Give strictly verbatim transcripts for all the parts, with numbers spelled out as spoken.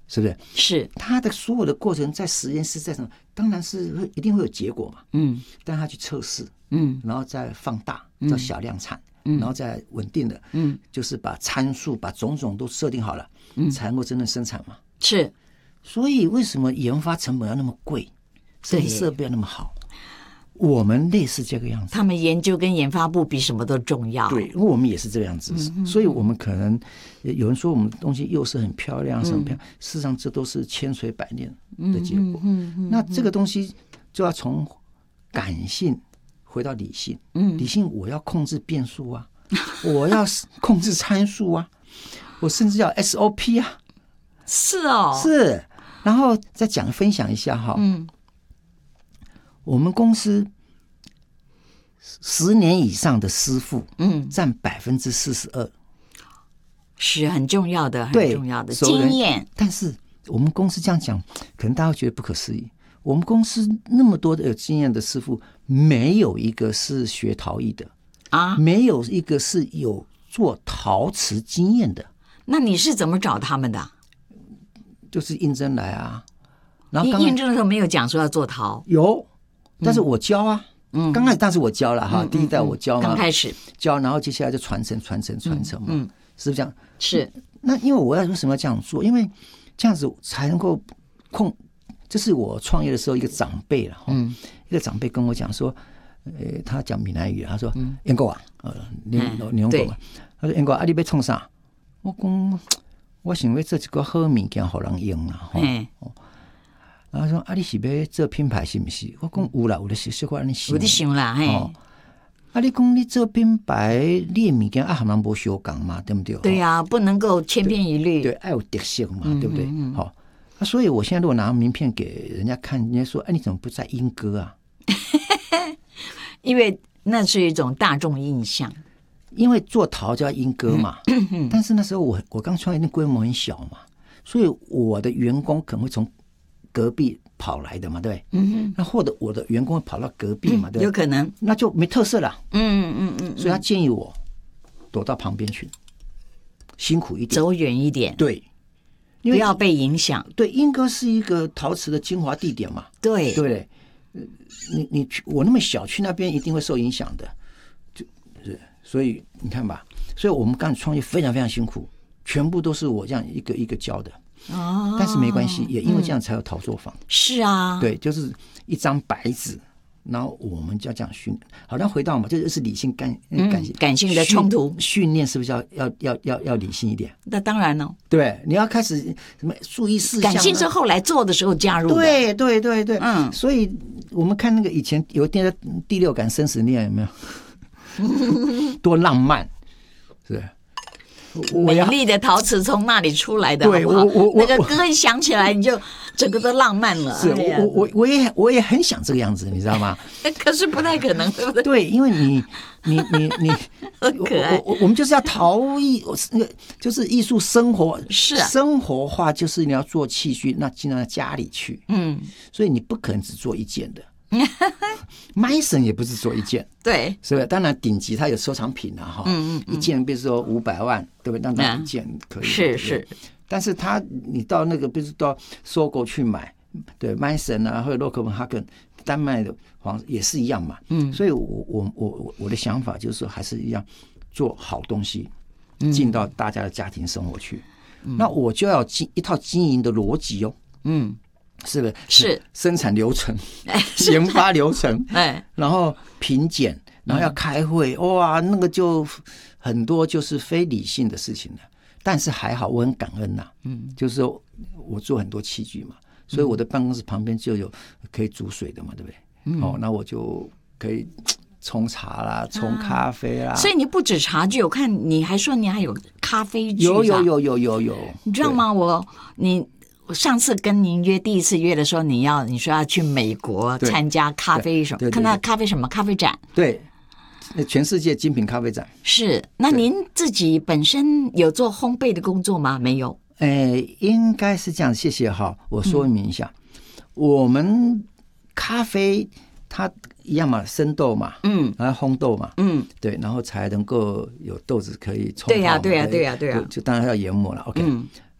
是不是？ 是它的所有的过程在实验室在什么？当然是会一定会有结果嘛。 嗯， 但他去测试， 嗯， 然后再放大，叫小量产， 嗯， 然后再稳定的， 嗯， 就是把参数、把种种都设定好了，嗯，才能够真正生产嘛。 是， 所以为什么研发成本要那么贵，甚至设备要那么好？我们类似这个样子， 他们研究跟研发部比什么都重要。 对，因为我们也是这个样子，嗯、所以我们可能有人说我们的东西又是很漂亮，什么漂亮，嗯、事实上这都是千锤百炼的结果。 嗯嗯嗯、 那这个东西就要从感性回到理性，嗯，理性我要控制变数啊，我要控制参数啊，我甚至要 S O P 啊， 是哦， 是，然后再讲分享一下哈，嗯。我们公司十年以上的师傅，嗯，占百分之四十二， 是很重要的，很重要的经验。 但是我们公司这样讲，可能大家会觉得不可思议。我们公司那么多的有经验的师傅，没有一个是学陶艺的啊， 没有一个是有做陶瓷经验的。 那你是怎么找他们的？ 就是应征来啊。然后刚应征的时候没有讲说要做陶， 有。但是我教啊，嗯，刚开始当时我教了哈，嗯、第一代我教嘛， 刚开始教，然后接下来就传承、传承、传承嘛，嗯，是不是这样？ 是。 那因为我要为什么要这样做？因为这样子才能够控。这是我创业的时候一个长辈了，嗯，一个长辈跟我讲说，呃，他讲闽南语，他说：“燕哥啊，呃，你你用过吗？”他说：“燕哥啊，你要创啥？”我讲，我想要做一个好物件，给人用啦，哈。然后说啊，你是要做品牌是不是？我讲有啦，有的是是我安尼想， 有的想啦，嘿。 哦，啊，你讲你做品牌，你的物件啊，和人无相共嘛，对不对？ 对呀、啊，不能够千篇一律， 对，爱有特色嘛，嗯、对不对？好、哦，啊，所以我现在如果拿名片给人家看，人家说，哎，你怎么不在莺歌啊？ 因为那是一种大众印象。 因为做陶叫莺歌嘛，嗯、但是那时候我我刚创业，那规模很小嘛，所以我的员工可能会从隔壁跑来的嘛，对不对？嗯哼，那或者我的员工会跑到隔壁嘛，嗯、对不对？ 有可能， 那就没特色了。 嗯嗯嗯， 所以他建议我躲到旁边去，辛苦一点， 走远一点， 对， 因为不要被影响。 对，莺歌是一个陶瓷的精华地点嘛， 对对不对？你你去我那么小去那边一定会受影响的，就是所以你看吧，所以我们刚创业非常非常辛苦，全部都是我这样一个一个教的。 哦， 但是没关系，也因为这样才有陶作坊。 嗯、是啊， 对，就是一张白纸，然后我们就要这样训。好像回到嘛，这就是理性感感性、 嗯、感性的冲突训练，是不是要要要要要理性一点？ 那当然了， 对，你要开始什么注意事项、啊。 感性是后来做的时候加入的。 对对对对， 嗯， 所以我们看那个以前有电视《第六感生死恋》有没有？多浪漫，是。 美丽的陶瓷从那里出来的， 对， 好不好？ 我我那个歌一响起来，你就整个都浪漫了。 是，哎、我我我也我也很想这个样子，你知道吗？ 可是不太可能，对不对？ 对，因为你你你你， 很可爱。 我我我们就是要陶艺，那个就是艺术生活， 是、啊、 生活化，就是你要做器具，那尽量在家里去。嗯，所以你不可能只做一件的。Mason 也不是做一件， 对， 是不是？当然顶级它有收藏品啊，哈，嗯嗯，一件比如说五百万，对不对？让它一件可以， 是是。 但是他你到那个，比如到搜狗去买，对 ，Mason 啊，或者洛克文哈根、丹麦的黄也是一样嘛，嗯。所以我我我我的想法就是说，还是一样做好东西，进到大家的家庭生活去。嗯、那我就要经一套经营的逻辑哦，嗯。是不是？ 是生产流程、研发流程， 哎， 然后品检，然后要开会，嗯、哇，那个就很多就是非理性的事情了。但是还好，我很感恩呐、啊，嗯，就是说我做很多器具嘛，所以我的办公室旁边就有可以煮水的嘛，对不对？嗯，哦，那我就可以冲茶啦，冲咖啡啦。 啊、所以你不止茶具，我看你还说你还有咖啡具， 有有有有有有， 你知道吗？我你。我上次跟您约第一次约的时候，你要你说要去美国参加咖啡什么，看到咖啡什么咖啡展， 对，全世界精品咖啡展是。那您自己本身有做烘焙的工作吗？没有。 诶，应该是这样。谢谢哈，我说明一下，嗯、我们咖啡它一样嘛，生豆嘛，嗯，然后烘豆嘛，嗯，对，然后才能够有豆子可以冲泡。 对呀、啊，对呀、啊，对呀、啊，对呀、啊， 就当然要研磨了。OK，、嗯、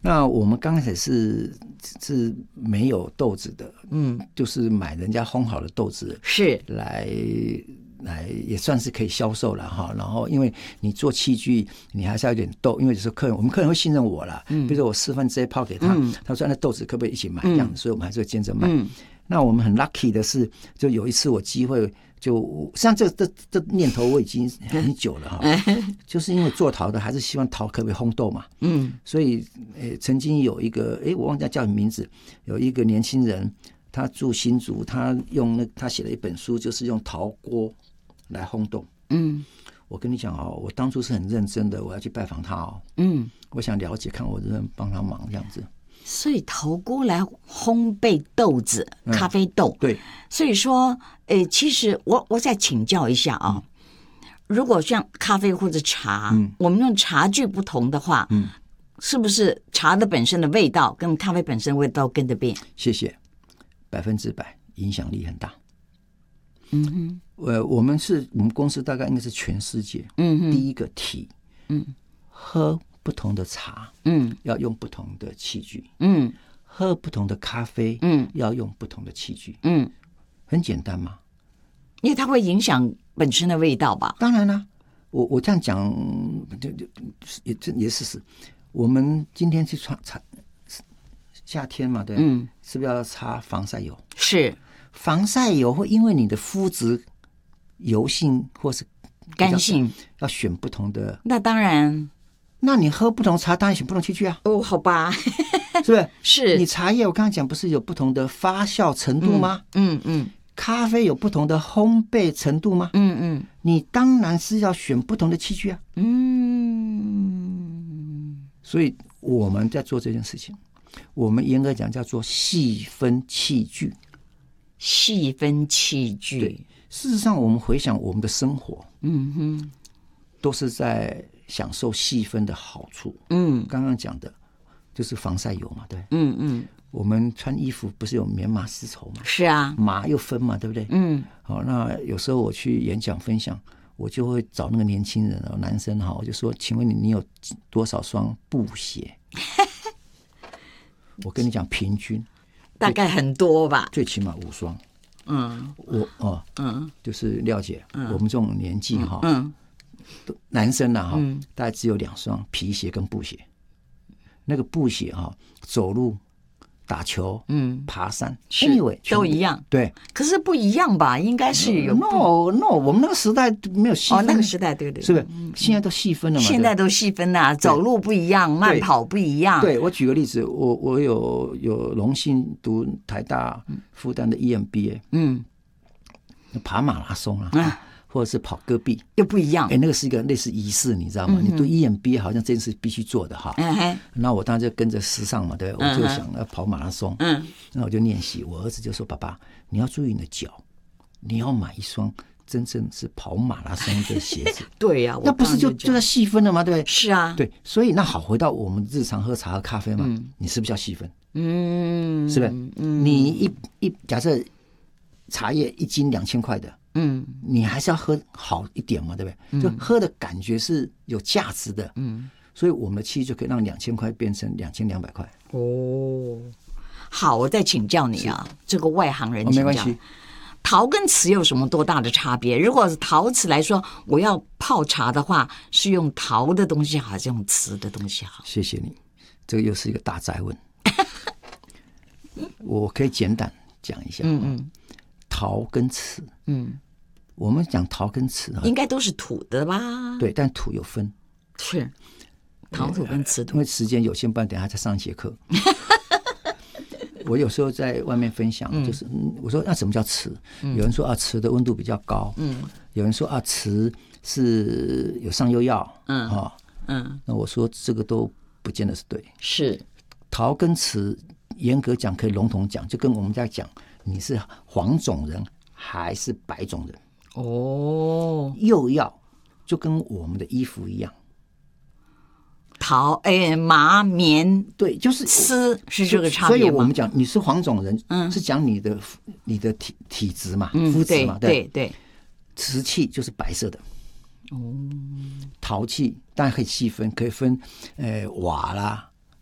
那我们刚开始是是没有豆子的， 嗯， 就是买人家烘好的豆子是来来也算是可以销售了哈。然后因为你做器具，你还是要有点豆，因为有时候客人我们客人会信任我啦，嗯，比如说我示范这些泡给他，嗯、他说那豆子可不可以一起买这样子，嗯、所以我们还是会兼着卖。嗯，那我们很 lucky 的是，就有一次我机会。就像这这这念头我已经很久了哈，就是因为做陶的还是希望陶可不可以烘豆嘛，嗯，所以诶曾经有一个诶我忘记叫你名字，有一个年轻人他住新竹，他用那他写了一本书，就是用陶锅来烘豆，嗯，我跟你讲哦，我当初是很认真的，我要去拜访他哦，嗯，我想了解看我能不能帮他忙这样子。 所以陶锅来烘焙豆子，咖啡豆。嗯、 对， 所以说，呃，其实我我再请教一下啊，嗯、如果像咖啡或者茶，嗯、我们用茶具不同的话，嗯、是不是茶的本身的味道跟咖啡本身的味道跟着变？ 谢谢，百分之百影响力很大。嗯哼，呃，我们是我们公司大概应该是全世界，嗯哼，第一个提，嗯，喝。不同的茶，嗯，要用不同的器具，嗯，喝不同的咖啡，嗯，要用不同的器具，嗯，很简单嘛， 因为它会影响本身的味道吧？ 当然啦，我我这样讲，就就也这也是事实。我们今天去擦擦夏天嘛，对，嗯，是不是要擦防晒油？ 是， 防晒油会因为你的肤质油性或是干性， 要选不同的。 那当然。 那你喝不同茶，当然选不同器具啊。 哦，好吧， 是不是？ 是。 你茶叶我刚刚讲不是有不同的发酵程度吗？嗯 嗯, 嗯。咖啡有不同的烘焙程度吗？嗯嗯。你当然是要选不同的器具啊。嗯。所以我们在做这件事情，我们严格讲叫做细分器具。 细分器具。 对。事实上，我们回想我们的生活，嗯哼，都是在。享受细分的好处，嗯，刚刚讲的就是防晒油嘛，对，嗯嗯，我们穿衣服不是有棉麻丝绸吗？ 是啊， 麻又分嘛，对不对？嗯，好，那有时候我去演讲分享，我就会找那个年轻人哦，男生哈，我就说，请问你你有多少双布鞋？我跟你讲，平均大概很多吧， 最起码五双。嗯，我哦，嗯，就是廖姐，嗯、我们这种年纪哈，嗯。嗯男生啊，哈、嗯，大概只有两双皮鞋跟布鞋。那个布鞋哈、啊，走路、打球、嗯，爬山， 是 anyway, 都一样。 对， 可是不一样吧？应该是有。 No No， 我们那个时代没有细分。 哦，那个时代对对， 是不是？现在都细分了嘛？ 现在都细分了、啊，走路不一样，慢跑不一样。 对，我举个例子，我我有有荣幸读台大复旦的 E M B A， 嗯，爬马拉松啊。啊或者是跑戈壁又不一样， 哎，那个是一个类似仪式，你知道吗？嗯、你读 E M B A 好像这件事必须做的哈。嗯、那我当然就跟着时尚嘛，对不对？我就想要跑马拉松。嗯，那我就练习。我儿子就说：“爸爸，你要注意你的脚，你要买一双真正是跑马拉松的鞋子。” 对呀、啊， 那不是就就在细分了吗？对不对？ 是啊， 对，所以那好，回到我们日常喝茶喝咖啡嘛，嗯、你是不是要细分？嗯，是不是？嗯、你一一假设茶叶一斤两千块的。嗯，你还是要喝好一点嘛，对不对？嗯、就喝的感觉是有价值的。嗯，所以我们的器就可以让两千块变成两千两百块。 哦，好，我再请教你啊，这个外行人请教、哦、 没关系。 陶跟瓷有什么多大的差别？如果是陶瓷来说，我要泡茶的话，是用陶的东西好，还是用瓷的东西好？ 谢谢你，这个又是一个大哉问。我可以简单讲一下。嗯嗯，陶跟瓷，嗯。我们讲陶跟瓷应该都是土的吧？ 对，但土有分， 是陶土跟瓷土。 因为时间有限，不然等一下再上一节课。我有时候在外面分享，就是、嗯、我说那什么叫瓷？嗯、有人说啊，瓷的温度比较高。嗯，有人说啊，瓷是有上釉药。嗯，哈、哦，嗯，那我说这个都不见得是对。 是陶跟瓷，严格讲可以笼统讲，就跟我们在讲你是黄种人还是白种人。哦，釉药就跟我们的衣服一样， 陶诶麻棉对，就是丝是这个差别吗？ 所以我们讲你是黄种人，嗯，是讲你的你的体体质嘛，肤质嘛， 对对对。 瓷器就是白色的，哦，陶器当然可以细分，可以分呃瓦啦、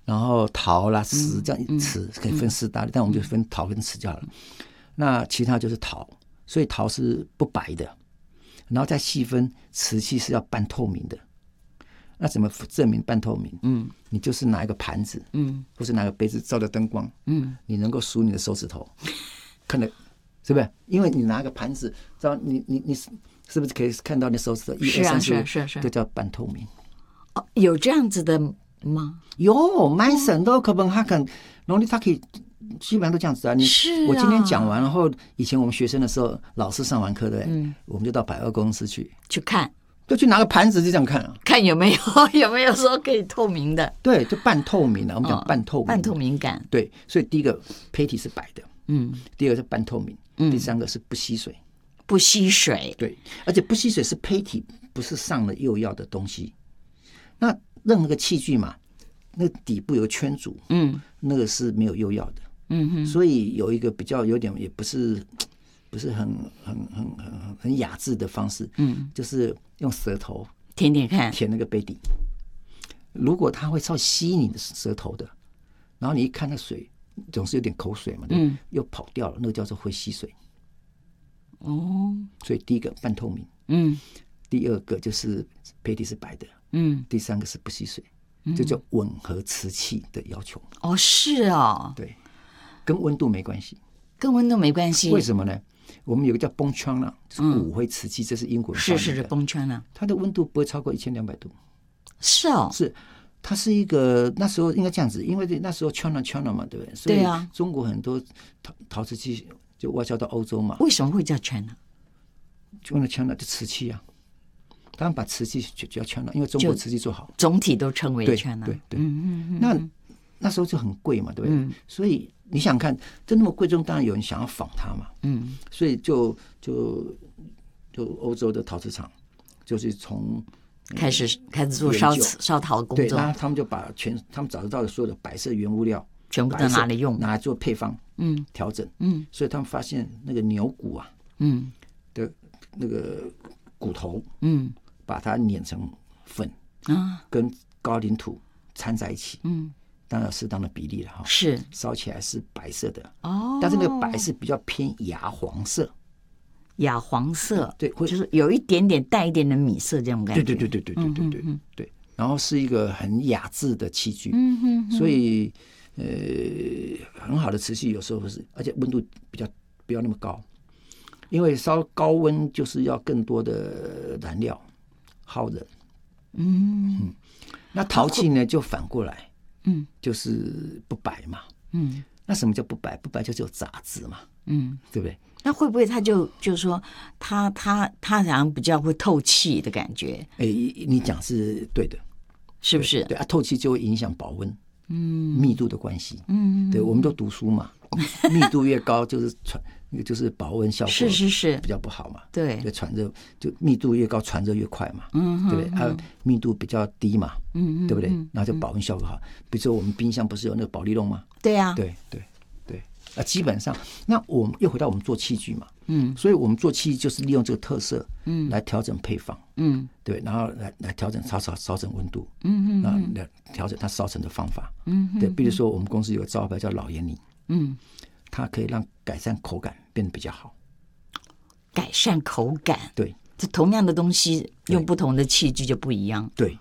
然后陶啦、瓷这样瓷可以分四大类，但我们就分陶跟瓷就好了。那其他就是陶，所以陶是不白的，然后再细分瓷器是要半透明的。那怎么证明半透明？嗯，你就是拿一个盘子，嗯，或是拿个杯子照着灯光，嗯，你能够数你的手指头，看得是不是？因为你拿个盘子，知道你你你是不是可以看到你手指头一二三四五？是是，这叫半透明。 哦，有这样子的吗？ 有，满省都可本哈肯，然后你他可以基本上都这样子啊。你是啊， 我今天讲完，然后以前我们学生的时候，老师上完课对不对？嗯，我们就到百货公司去去看。 就去拿个盘子就这样看啊， 看有没有有没有说可以透明的？ 对，就半透明的。我们讲半透明、哦， 半透明感。 对，所以第一个胚体是白的，嗯，第二个是半透明，嗯，第三个是不吸水， 不吸水。 对，而且不吸水是胚体，不是上了釉药的东西。那任何个器具嘛，那底部有个圈组，嗯，那个是没有釉药的，嗯哼。所以有一个比较有点也不是。不是很很很很很雅致的方式，嗯，就是用舌头舔舔看， 舔那个杯底。如果它会稍微吸你的舌头的，然后你一看那水总是有点口水嘛，嗯，又跑掉了，那个叫做会吸水。哦，所以第一个半透明，嗯，第二个就是杯底是白的，嗯，第三个是不吸水，嗯，这叫吻合瓷器的要求。 哦，是哦， 对，跟温度没关系， 跟温度没关系， 为什么呢？我们有个叫崩圈了，就是骨灰瓷器，这是英国人发明的。 是是是，崩圈了， 它的温度不会超过一千两百度。 是哦， 是，它是一个那时候应该这样子，因为那时候 China China 嘛，对不对？所以中国很多陶陶瓷器就外销到欧洲嘛。 为什么会叫 China？ 就为了 China 的瓷器啊，当然把瓷器就叫 China， 因为中国瓷器做好， 总体都称为 China。 对对对，嗯嗯嗯。那那时候就很贵嘛，对不对？嗯、所以你想看，这那么贵重，当然有人想要仿它嘛。嗯，所以就就就欧洲的陶瓷厂就是从开始开始做烧烧陶的工作， 对，然后他们就把全他们找得到的所有的白色原物料全部都拿来用， 拿来做配方，嗯，调整，嗯，所以他们发现那个牛骨啊，嗯的那个骨头，嗯，把它碾成粉啊，跟高岭土掺在一起，嗯。当然有适当的比例了哈， 是烧起来是白色的哦，但是那个白是比较偏哑黄色， 哑黄色， 对， 就是有一点点带一点的米色这种感觉， 对对对对对对对对、嗯、对，然后是一个很雅致的器具，嗯哼哼，所以呃很好的瓷器有时候是，而且温度比较不要那么高，因为烧高温就是要更多的燃料耗人，嗯嗯，那陶器呢就反过来。嗯，就是不白嘛。嗯，那什么叫不白？不白就是有杂质嘛。嗯，对不对？ 那会不会他就就是说，他他他好像比较会透气的感觉？ 哎，你讲是对的， 是不是？ 对, 对啊，透气就会影响保温，嗯，密度的关系。嗯，对，我们都读书嘛，密度越高就是传那个就是保温效果是是是比较不好嘛。 对， 就传热就密度越高，传热越快嘛。嗯，对不对？啊，密度比较低嘛。嗯，对不对？然后就保温效果好。比如说我们冰箱不是有那个保丽龙吗？ 对啊， 对对对啊，基本上，那我们又回到我们做器具嘛。嗯，所以我们做器具就是利用这个特色，嗯，来调整配方。嗯，对，然后来来调整烧烧烧成温度。嗯嗯，啊，来调整它烧成的方法。嗯，对，比如说我们公司有个招牌叫老盐泥。嗯，它可以让改善口感变得比较好。 改善口感， 对， 这同样的东西用不同的器具就不一样。 对，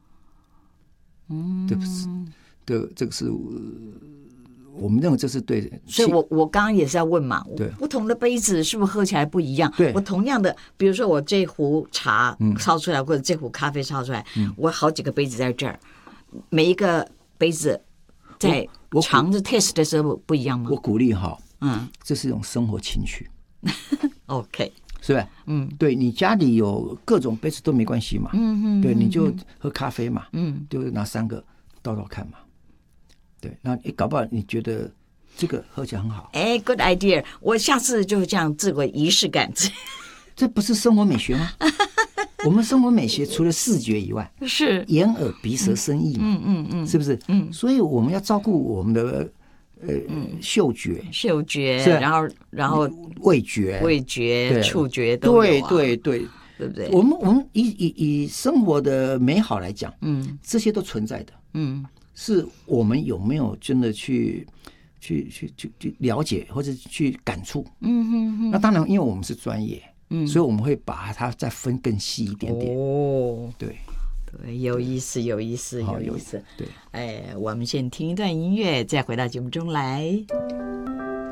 嗯，对不是，对，这个是我们认为这是对的。 所以我我刚刚也是要问嘛， 对， 不同的杯子是不是喝起来不一样？ 对， 我同样的，比如说我这壶茶烧出来，嗯、或者这壶咖啡烧出来，嗯、我好几个杯子在这儿，每一个杯子在尝着 taste 的时候不一样吗？ 我鼓励哈，嗯，这是一种生活情趣。 OK。 是吧？嗯，对，你家里有各种杯子都没关系嘛。嗯嗯，对，你就喝咖啡嘛。嗯，就拿三个倒倒看嘛。对，那你搞不好你觉得这个喝起来很好。 哎 ，good idea！ 我下次就这样自我仪式感。 这不是生活美学吗？我们生活美学除了视觉以外， 是眼耳鼻舌身意嘛。嗯嗯嗯，是不是？嗯，所以我们要照顾我们的。呃，嗅觉， 嗅觉，然后，然后味觉， 味觉，触觉都有、啊， 对对对，对不对？我们我们以以以生活的美好来讲，嗯，这些都存在的，嗯， 是我们有没有真的去去去去去了解或者去感触。 嗯哼哼。 那当然，因为我们是专业，嗯，所以我们会把它再分更细一点点。 哦， 对。 对，有意思，有意思，有意思。对，哎，我们先听一段音乐，再回到节目中来。